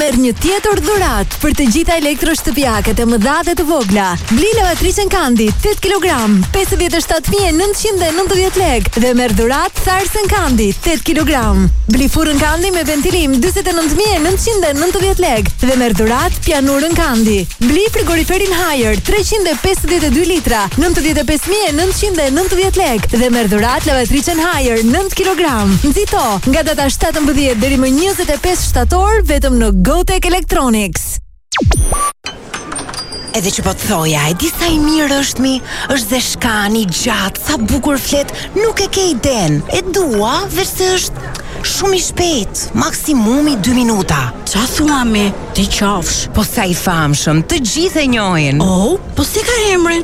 Merr një tjetër dhuratë për të gjitha elektroshtëpiaket e mëdha dhe të vogla. Bli lavatricën Kandi 8 kg, 57.990 lekë dhe merr dhuratë tharsën Kandi 8 kg. Bli furrën Kandi me ventilim 49.990 lekë dhe merr dhuratë pianurën Kandi. Bli frigoriferin Haier 352 litra 95.990 lekë dhe merr dhuratë lavatricën Haier 9 kg. Nxito nga data 17 deri më 25 shtator vetëm në GoTech Electronics. Edhe që po të thoja, e di sa I mirë është mi, është zeshkani, gjatë, sa bukur flet, nuk e ke iden. E dua, veç se është shumë I shpejt, maksimumi 2 minuta. Qa thua mi, ti qafsh? Po sa I famshëm, të gjithë e njohin. Oh, po si ka emrin?